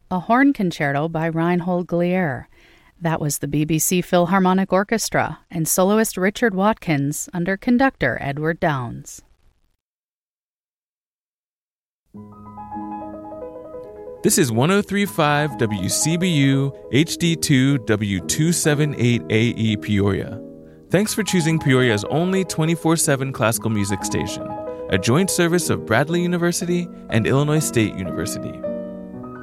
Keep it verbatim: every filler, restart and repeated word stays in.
a horn concerto by Reinhold Glier. That was the B B C Philharmonic Orchestra and soloist Richard Watkins under conductor Edward Downes. This is one oh three point five W C B U H D two W two seventy-eight A E Peoria. Thanks for choosing Peoria's only twenty-four seven classical music station, a joint service of Bradley University and Illinois State University.